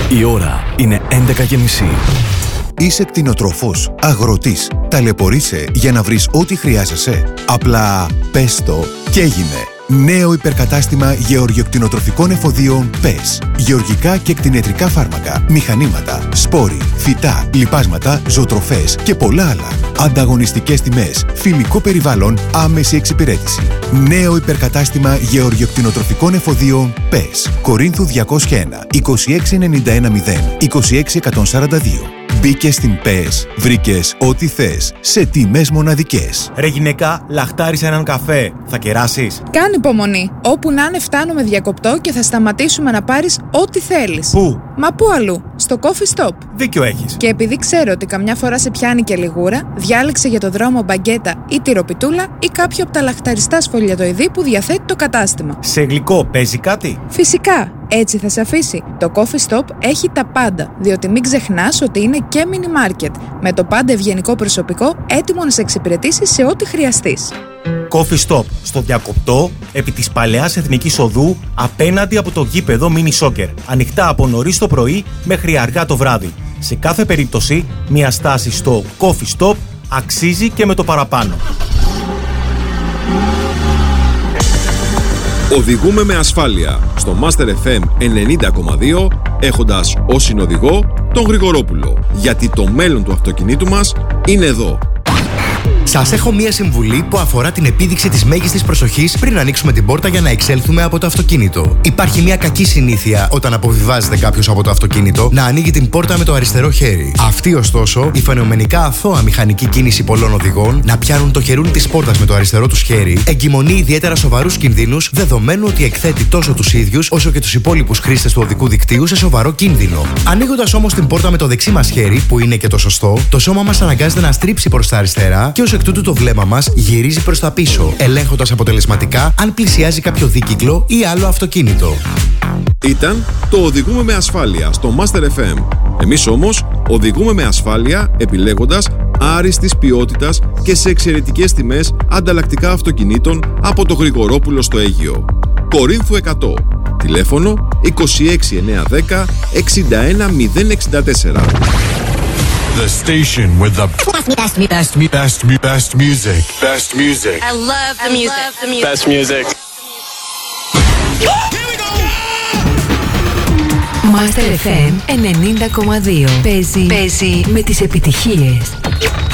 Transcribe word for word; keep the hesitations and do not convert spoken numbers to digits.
Η ώρα είναι έντεκα και μισή. Είσαι κτηνοτρόφος, αγροτής. Ταλαιπωρείσαι για να βρεις ό,τι χρειάζεσαι. Απλά πες το και έγινε. Νέο υπερκατάστημα γεωργιοκτηνοτροφικών εφοδίων πες. Γεωργικά και κτηνιατρικά φάρμακα, μηχανήματα, σπόροι, φυτά, λιπάσματα, ζωοτροφές και πολλά άλλα. Ανταγωνιστικές τιμές, φιλικό περιβάλλον, άμεση εξυπηρέτηση. Νέο υπερκατάστημα γεωργιοκτηνοτροφικών εφοδίων πες. Κορίνθου διακόσια ένα, είκοσι έξι ενενήντα ένα μηδέν, είκοσι έξι εκατόν σαράντα δύο. Μπήκες στην ΠΕΣ, βρήκες ό,τι θες, σε τιμές μοναδικές. Ρε γυναίκα, λαχτάρισα έναν καφέ. Θα κεράσεις? Κάνε υπομονή. Όπου να είναι φτάνουμε διακοπτό και θα σταματήσουμε να πάρεις ό,τι θέλεις. Πού? Μα πού αλλού? Στο Coffee Stop. Δίκιο έχεις. Και επειδή ξέρω ότι καμιά φορά σε πιάνει και λιγούρα, διάλεξε για το δρόμο μπαγκέτα ή τυροπιτούλα ή κάποιο από τα λαχταριστά σφολιατοειδή που διαθέτει το κατάστημα. Σε γλυκό παίζει κάτι? Φυσικά. Έτσι θα σε αφήσει. Το Coffee Stop έχει τα πάντα, διότι μην ξεχνάς ότι είναι και mini market, με το πάντα ευγενικό προσωπικό έτοιμο να σε εξυπηρετήσει σε ό,τι χρειαστείς. Coffee Stop, στο Διακοπτό, επί της Παλαιάς Εθνικής Οδού, απέναντι από το γήπεδο Mini Soccer. Ανοιχτά από νωρίς το πρωί μέχρι αργά το βράδυ. Σε κάθε περίπτωση, μια στάση στο Coffee Stop αξίζει και με το παραπάνω. Οδηγούμε με ασφάλεια στο Master εφ εμ ενενήντα κόμμα δύο, έχοντας ως συνοδηγό τον Γρηγορόπουλο. Γιατί το μέλλον του αυτοκινήτου μας είναι εδώ. Σας έχω μία συμβουλή που αφορά την επίδειξη της μέγιστης προσοχής πριν ανοίξουμε την πόρτα για να εξέλθουμε από το αυτοκίνητο. Υπάρχει μία κακή συνήθεια όταν αποβιβάζεται κάποιος από το αυτοκίνητο να ανοίγει την πόρτα με το αριστερό χέρι. Αυτή, ωστόσο, η φαινομενικά αθώα μηχανική κίνηση πολλών οδηγών να πιάνουν το χερούλι της πόρτας με το αριστερό τους χέρι εγκυμονεί ιδιαίτερα σοβαρούς κινδύνους, δεδομένου ότι εκθέτει τόσο τους ίδιους όσο και τους υπόλοιπους χρήστες του οδικού δικτύου σε σοβαρό κίνδυνο. Ανοίγοντας όμως την πόρτα με το δεξί μας χέρι, που είναι και το σωστό, το σώμα μας αναγκάζεται να στρίψει προς τα αριστερά και ως εκ τούτου το βλέμμα μας γυρίζει προς τα πίσω, ελέγχοντας αποτελεσματικά αν πλησιάζει κάποιο δίκυκλο ή άλλο αυτοκίνητο. Ήταν το Οδηγούμε με ασφάλεια στο Master εφ εμ. Εμείς όμως οδηγούμε με ασφάλεια επιλέγοντας άριστης ποιότητας και σε εξαιρετικές τιμές ανταλλακτικά αυτοκινήτων από το Γρηγορόπουλο στο Αίγυο. Κορίνθου εκατό. Τηλέφωνο είκοσι έξι εννιακόσια δέκα εξήντα ένα μηδέν εξήντα τέσσερα. The station with the best, best, best, best, best music. Best music. I love the music. The music. Best music. Master εφ εμ ενενήντα κόμμα δύο. Παίζει, παίζει με τις επιτυχίες.